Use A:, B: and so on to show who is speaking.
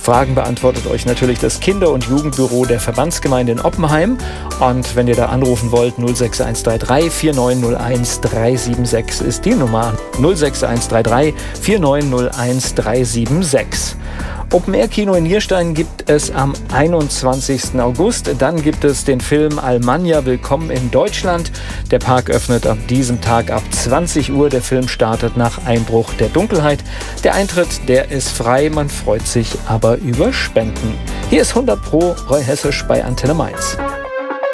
A: Fragen beantwortet euch natürlich das Kinder- und Jugendbüro der Verbandsgemeinde in Oppenheim. Und wenn ihr da anrufen wollt, 06133 4901 376 ist die Nummer. 06133 4901 376. Open-Air-Kino in Nierstein gibt es am 21. August. Dann gibt es den Film Almanja Willkommen in Deutschland. Der Park öffnet an diesem Tag ab 20 Uhr. Der Film startet nach Einbruch der Dunkelheit. Der Eintritt, der ist frei. Man freut sich aber über Spenden. Hier ist 100 Pro Roy Hessisch bei Antenne Mainz.